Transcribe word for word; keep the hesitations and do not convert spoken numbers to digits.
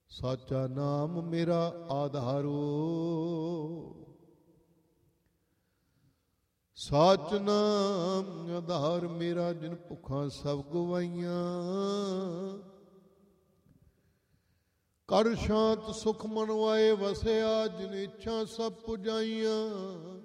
ਸਾਚਾ ਨਾਮ ਮੇਰਾ ਆਧਾਰੋ। ਸਾਚ ਨਾਮ ਆਧਾਰ ਮੇਰਾ, ਜਿਨ ਭੁੱਖਾਂ ਸਭ ਗਵਾਈਆਂ। ਕਰ ਸ਼ਾਂਤ ਸੁਖ ਮਨ ਵਾਏ ਵਸਿਆ, ਜਿਨ ਇੱਛਾ ਸਭ ਪੁਜਾਈਆਂ।